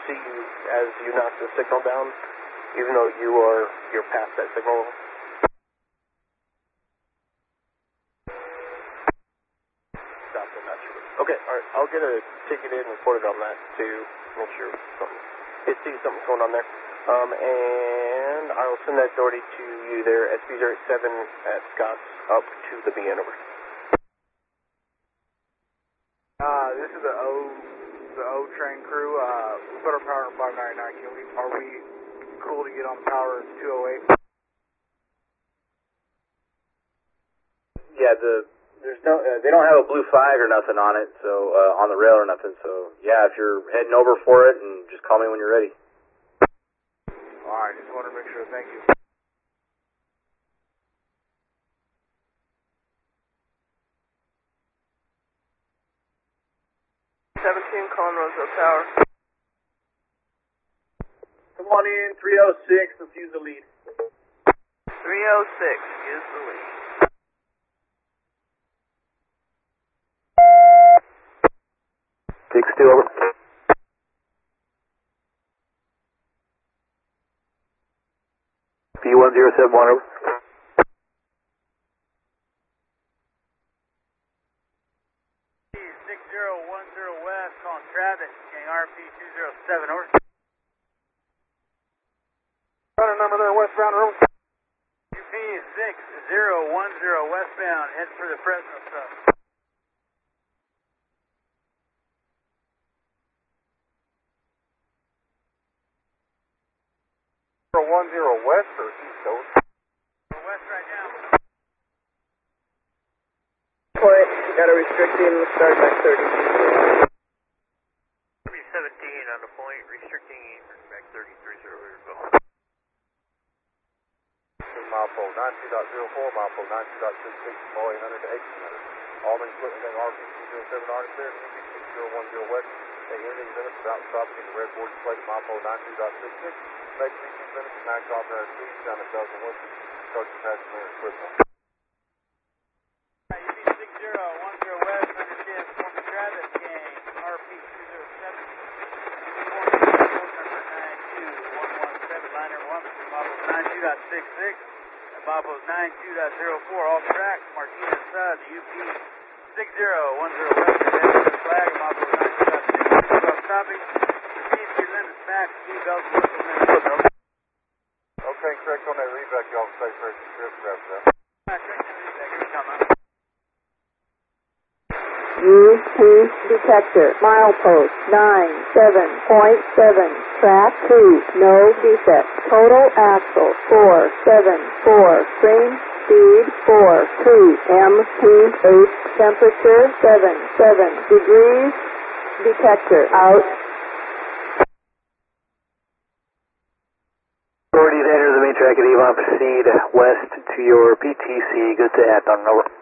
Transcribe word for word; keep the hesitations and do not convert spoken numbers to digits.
see you as you knock the signal down, even though you are, you're past that signal. Stop the match. Okay, alright, I'll get a ticket in recorded on that to make sure something, it sees something's going on there. Um, and I will send that authority to you there, S P zero eight seven at Scott's, up to the B N, over. Uh, this is the O, the O train crew. Uh, we put our power on five ninety-nine. Can we, are we cool to get on power two oh eight? Yeah, the there's no, uh, they don't have a blue flag or nothing on it, so uh, on the rail or nothing. So yeah, if you're heading over for it, and just call me when you're ready. All right, just wanted to make sure. Thank you. seventeen, calling Roseville Tower. Come on in, three oh six, let's use the lead. three oh six is the lead. six two, over. P one zero seven one, over. six zero one zero West, calling Travis, gang R P two zero seven, over. Got a number there, westbound, over. U P six zero one zero westbound, head for the Fresno sub. one zero west or east coast? West right now. Point, got a restricting, start back thirty. three seventeen on the point, restricting back thirty-three zero go. Mile pole nine two dot zero four, mile pole nine two dot six six, all eight hundred to eighteen hundred. Albany Clinton gang R P two zero seven Arctic there, U P six zero one zero west, take anything minutes without stopping at the red board plate, mile pole nine two dot six six, make fifteen minutes, max authorized speed, down a dozen west, start your passenger in Frisco. U P six zero one zero west, understand former Travis gang, R P two zero seven, number nine two one one seven, liner one, Maples nine two dot six six, and Maples nine two dot zero four, all tracks, Martinez Sud, U P six zero one zero west, head to flag, Maples nine two dot six six, stop stopping, proceed to your limits, max, speed belts, whistle, minutes. Okay, correct on that reback, y'all stay first, drift traffic there. U P detector, milepost nine seven point seven, track two, no defect, total axle four seven four, train speed four two, M P eight, temperature seven seven degrees, detector out. Authorities enter the main track at Avon, proceed west to your P T C, good to Athon, over.